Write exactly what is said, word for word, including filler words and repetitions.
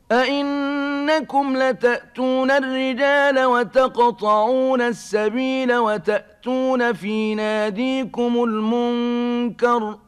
أئنكم لتأتون الرجال وتقطعون السبيل وتأتون في ناديكم المنكر